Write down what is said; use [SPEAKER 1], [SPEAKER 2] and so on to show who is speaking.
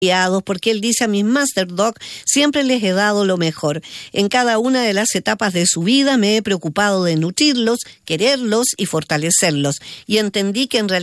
[SPEAKER 1] porque él dice: a mis Master Dog siempre les he dado lo mejor. En cada una de las etapas de su vida me he preocupado de nutrirlos, quererlos y fortalecerlos. Y entendí que en realidad